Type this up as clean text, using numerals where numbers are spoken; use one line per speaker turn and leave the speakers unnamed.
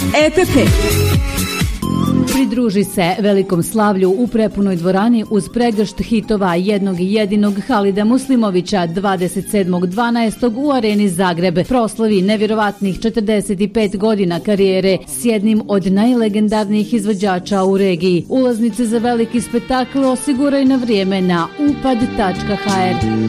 EPP.
Pridruži se velikom slavlju u prepunoj dvorani uz pregršt hitova jednog i jedinog Halida Muslimovića 27.12. u Areni Zagreb. Proslavi nevjerovatnih 45 godina karijere s jednim od najlegendarnijih izvođača u regiji. Ulaznice za veliki spektakl osiguraj na vrijeme na upad.hr.